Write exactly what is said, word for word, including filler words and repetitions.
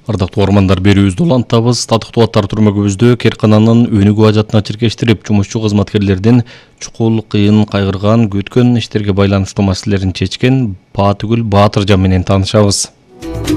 Ардактуу угармандар, берүүбүздү улантабыз. Татыктуу аттар түрмөгүбүздө Керкананын өнүгүү ажатына чиркештирип, жумушчу кызматкерлердин чукул, кыйын, кайгырган, күткөн иштерге байланыштуу маселелерин чечкен Баатүгүл Баатыржан менен таанышабыз.